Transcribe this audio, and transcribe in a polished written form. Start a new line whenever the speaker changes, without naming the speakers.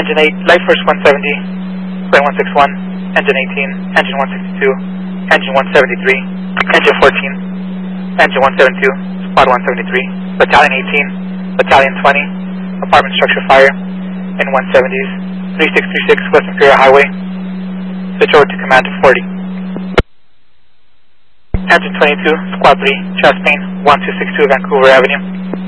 Engine 8, Light First 170, Plane 161, Engine 18, Engine 162, Engine 173, Engine 14, Engine 172, Squad 173, Battalion 18, Battalion 20, Apartment Structure Fire, in 170s, 3636 West Imperial Highway, switch over to Command 40. Engine 22, Squad 3, chest main, 1262 Vancouver Avenue.